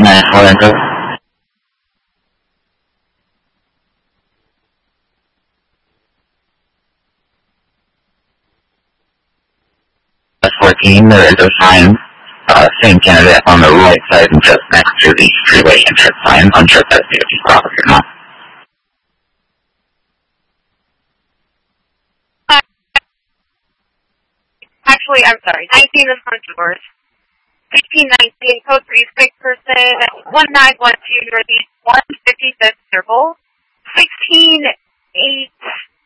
9 号enter. S14, there is a sign, same candidate on the right side and just next to the freeway entrance sign. Unsure if that's DOT property or not. Actually, I'm sorry, 19 in front doors. 1519, code 36 person, 1912 Northeast 155th Circle, 16-8